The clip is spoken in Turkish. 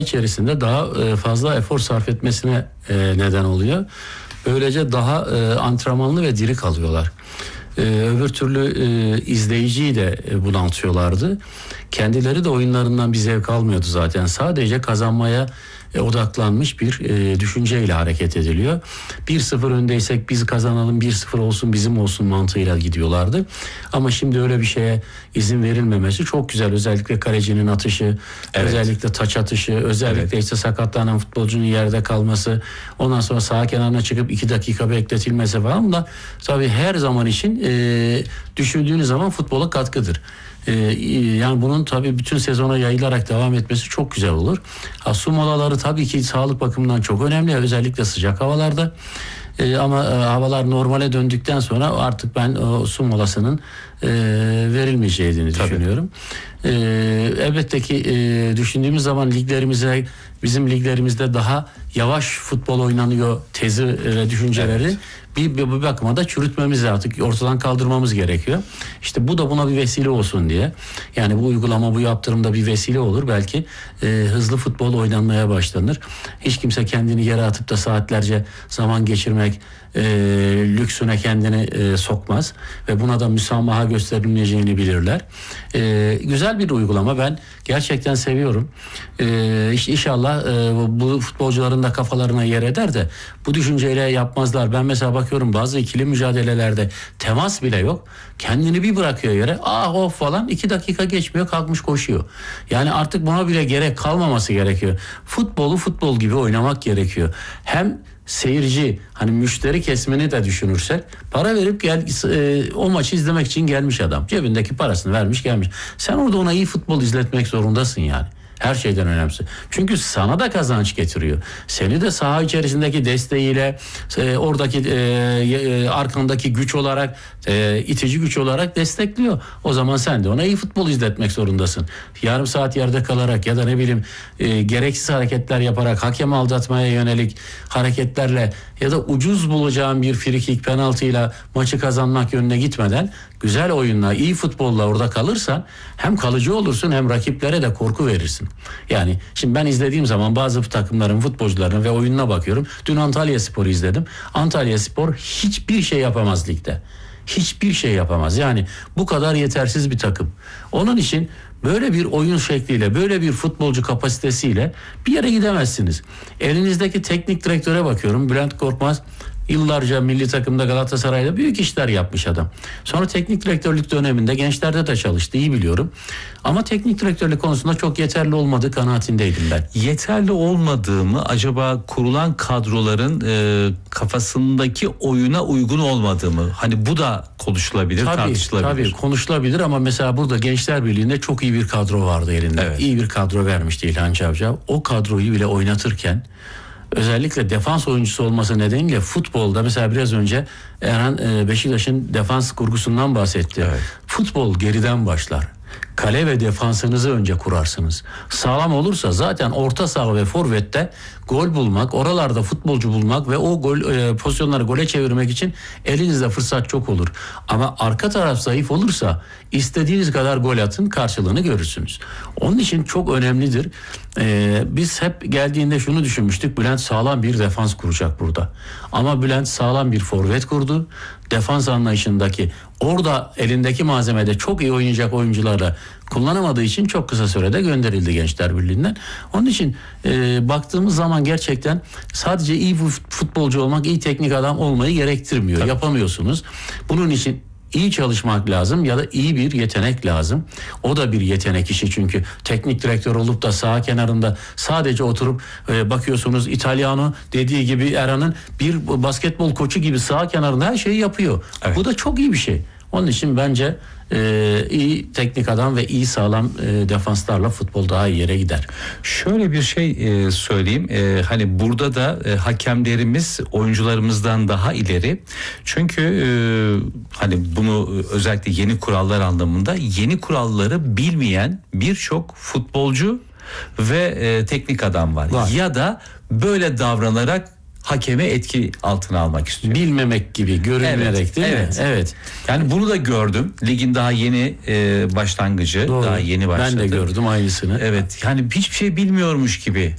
içerisinde daha fazla efor sarf etmesine neden oluyor. Böylece daha antrenmanlı ve diri kalıyorlar. Öbür türlü izleyiciyi de bunaltıyorlardı. Kendileri de oyunlarından bir zevk almıyordu zaten. Sadece kazanmaya odaklanmış bir düşünceyle hareket ediliyor. 1-0 öndeysek biz kazanalım, 1-0 olsun bizim olsun mantığıyla gidiyorlardı. Ama şimdi öyle bir şeye izin verilmemesi çok güzel. Özellikle kalecinin atışı, özellikle taç atışı, özellikle işte sakatlanan futbolcunun yerde kalması, ondan sonra sağ kenarına çıkıp 2 dakika bekletilmesi falan da tabii her zaman için düşündüğünüz zaman futbola katkıdır. Yani bunun tabii bütün sezona yayılarak devam etmesi çok güzel olur. Su molaları tabii ki sağlık bakımından çok önemli, özellikle sıcak havalarda. Ama havalar normale döndükten sonra artık ben o su molasının verilmeyeceğini düşünüyorum. Elbette ki düşündüğümüz zaman bizim liglerimizde daha yavaş futbol oynanıyor tezi ve düşünceleri bir bakıma da çürütmemiz, artık ortadan kaldırmamız gerekiyor. İşte bu da buna bir vesile olsun diye. Yani bu uygulama, bu yaptırımda bir vesile olur. Belki hızlı futbol oynanmaya başlanır. Hiç kimse kendini yere atıp da saatlerce zaman geçirmek lüksüne kendini sokmaz ve buna da müsamaha gösterilmeyeceğini bilirler. Güzel bir uygulama, ben gerçekten seviyorum. İnşallah bu futbolcuların da kafalarına yer eder de bu düşünceyle yapmazlar. Ben mesela bakıyorum bazı ikili mücadelelerde temas bile yok. Kendini bir bırakıyor yere. Of falan, 2 dakika geçmiyor, kalkmış koşuyor. Yani artık buna bile gerek kalmaması gerekiyor. Futbolu futbol gibi oynamak gerekiyor. Hem seyirci, hani müşteri kesimini de düşünürsek, para verip o maçı izlemek için gelmiş adam. Cebindeki parasını vermiş gelmiş. Sen orada ona iyi futbol izletmek zorundasın yani. Her şeyden önemlisi. Çünkü sana da kazanç getiriyor. Seni de saha içerisindeki desteğiyle, oradaki arkandaki güç olarak, itici güç olarak destekliyor. O zaman sen de ona iyi futbol izletmek zorundasın. Yarım saat yerde kalarak ya da ne bileyim gereksiz hareketler yaparak, hakem aldatmaya yönelik hareketlerle ya da ucuz bulacağın bir frikik, penaltıyla maçı kazanmak yönüne gitmeden güzel oyunla, iyi futbolla orada kalırsan hem kalıcı olursun hem rakiplere de korku verirsin. Yani şimdi ben izlediğim zaman bazı takımların futbolcularına ve oyununa bakıyorum. Dün Antalyaspor'u izledim. Antalyaspor hiçbir şey yapamaz ligde. Hiçbir şey yapamaz. Yani bu kadar yetersiz bir takım. Onun için böyle bir oyun şekliyle, böyle bir futbolcu kapasitesiyle bir yere gidemezsiniz. Elinizdeki teknik direktöre bakıyorum. Bülent Korkmaz yıllarca milli takımda, Galatasaray'da büyük işler yapmış adam. Sonra teknik direktörlük döneminde gençlerde de çalıştı, iyi biliyorum. Ama teknik direktörlük konusunda çok yeterli olmadığı kanaatindeydim ben. Yeterli olmadığı mı, acaba kurulan kadroların kafasındaki oyuna uygun olmadığı mı? Hani bu da konuşulabilir, tartışılabilir. Tabii konuşulabilir ama mesela burada Gençler Birliği'nde çok iyi bir kadro vardı elinde. Evet. İyi bir kadro vermişti İlhan Cavcav. O kadroyu bile oynatırken, özellikle defans oyuncusu olması nedeniyle futbolda, mesela biraz önce Erhan Beşiktaş'ın defans kurgusundan bahsetti. Evet. Futbol geriden başlar. Kale ve defansınızı önce kurarsınız. Sağlam olursa zaten orta saha ve forvette gol bulmak, oralarda futbolcu bulmak ve o pozisyonları gole çevirmek için elinizde fırsat çok olur. Ama arka taraf zayıf olursa istediğiniz kadar gol atın, karşılığını görürsünüz. Onun için çok önemlidir. Biz hep geldiğinde şunu düşünmüştük: Bülent sağlam bir defans kuracak burada. Ama Bülent sağlam bir forvet kurdu. Defans anlayışındaki, orada elindeki malzemede çok iyi oynayacak oyuncularla kullanamadığı için çok kısa sürede gönderildi Gençler Birliği'nden. Onun için baktığımız zaman gerçekten sadece iyi futbolcu olmak, iyi teknik adam olmayı gerektirmiyor. Tabii. Yapamıyorsunuz. Bunun için İyi çalışmak lazım ya da iyi bir yetenek lazım. O da bir yetenek işi, çünkü teknik direktör olup da saha kenarında sadece oturup bakıyorsunuz, İtalyano dediği gibi Erhan'ın bir basketbol koçu gibi saha kenarında her şeyi yapıyor. Evet. Bu da çok iyi bir şey. Onun için bence iyi teknik adam ve iyi sağlam defanslarla futbol daha iyi yere gider. Şöyle bir şey söyleyeyim. Hani burada da hakemlerimiz oyuncularımızdan daha ileri. Çünkü hani bunu özellikle yeni kurallar anlamında, yeni kuralları bilmeyen birçok futbolcu ve teknik adam var. Ya da böyle davranarak hakemi etki altına almak istiyor. Bilmemek gibi görünmerek, değil mi? Evet. Yani bunu da gördüm. Ligin daha yeni başlangıcı. Doğru. Daha yeni başladı. Ben de gördüm aynısını. Evet. Yani hiçbir şey bilmiyormuş gibi